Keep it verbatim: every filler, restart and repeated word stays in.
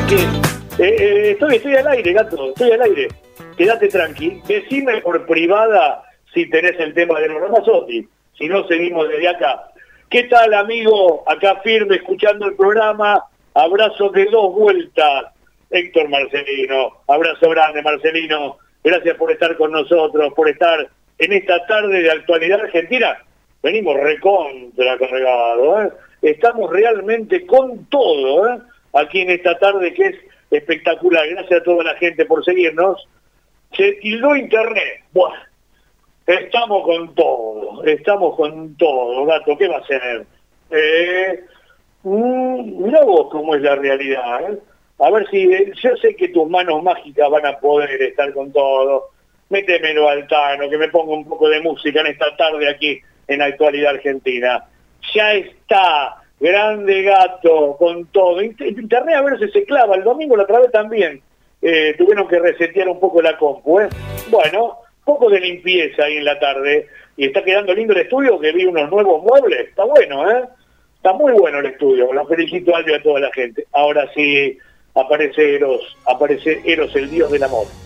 que eh, eh, estoy, estoy al aire, gato, estoy al aire. Quédate tranqui. Decime por privada si tenés el tema de los Ramazzotti. Si no, seguimos desde acá. ¿Qué tal, amigo? Acá firme, escuchando el programa. Abrazo de dos vueltas. Héctor Marcelino. Abrazo grande, Marcelino. Gracias por estar con nosotros, por estar en esta tarde de Actualidad Argentina. Venimos recontra cargados, ¿eh? Estamos realmente con todo, ¿eh? Aquí en esta tarde que es espectacular. Gracias a toda la gente por seguirnos. Se tildó internet. Bueno, estamos con todo, estamos con todo, gato. ¿Qué va a ser? Eh, mmm, mirá vos cómo es la realidad, ¿eh? A ver si, yo sé que tus manos mágicas van a poder estar con todo. Métemelo al Tano, que me ponga un poco de música en esta tarde aquí en Actualidad Argentina. Ya está, grande gato, con todo. Internet a ver si se clava. El domingo la otra vez también eh, tuvieron que resetear un poco la compu, ¿eh? Bueno, poco de limpieza ahí en la tarde. Y está quedando lindo el estudio, que vi unos nuevos muebles. Está bueno, ¿eh? Está muy bueno el estudio. Los felicito a Albi y a toda la gente. Ahora sí, aparece Eros, aparece Eros, el dios del amor.